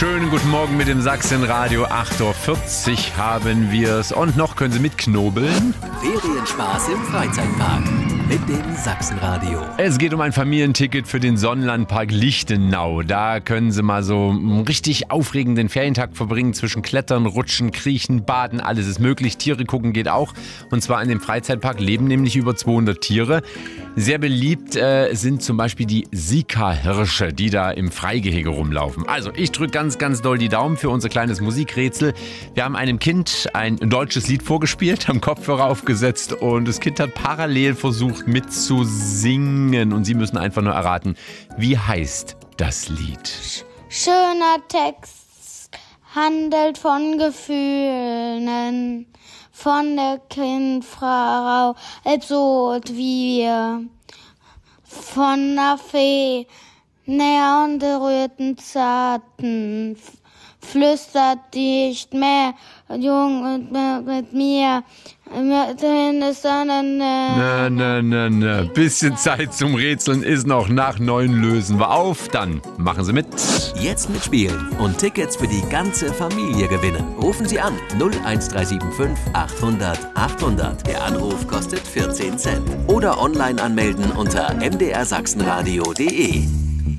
Schönen guten Morgen mit dem Sachsenradio. 8.40 Uhr haben wir es. Und noch können Sie mitknobeln. Ferienspaß im Freizeitpark mit dem Sachsenradio. Es geht um ein Familienticket für den Sonnenlandpark Lichtenau. Da können Sie mal so einen richtig aufregenden Ferientag verbringen. Zwischen Klettern, Rutschen, Kriechen, Baden, alles ist möglich. Tiere gucken geht auch. Und zwar in dem Freizeitpark leben nämlich über 200 Tiere. Sehr beliebt sind zum Beispiel die Sika-Hirsche, die da im Freigehege rumlaufen. Also ich drücke ganz doll die Daumen für unser kleines Musikrätsel. Wir haben einem Kind ein deutsches Lied vorgespielt, haben Kopfhörer aufgesetzt und das Kind hat parallel versucht mitzusingen. Und Sie müssen einfach nur erraten, wie heißt das Lied? Schöner Text handelt von Gefühlen, von der Kindfrau, absurd wie wir, von der Fee, näher und berührten Zarten, flüstert dicht mehr, jung und mit mir, in der Sonne. Na. Bisschen Zeit zum Rätseln ist noch. Nach 9 lösen wir auf. Dann machen Sie mit. Jetzt mitspielen und Tickets für die ganze Familie gewinnen. Rufen Sie an 01375 800 800. Der Anruf kostet 14 Cent. Oder online anmelden unter mdrsachsenradio.de.